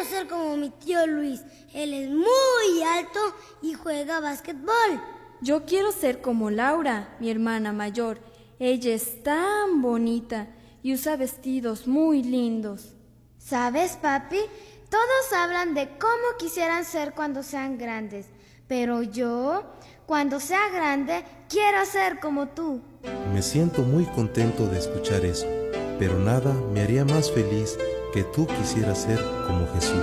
ser como mi tío Luis. Él es muy alto y juega básquetbol. Yo quiero ser como Laura, mi hermana mayor. Ella es tan bonita y usa vestidos muy lindos. ¿Sabes, papi? Todos hablan de cómo quisieran ser cuando sean grandes, pero yo, cuando sea grande, quiero ser como tú. Me siento muy contento de escuchar eso, pero nada me haría más feliz que tú quisieras ser como Jesús.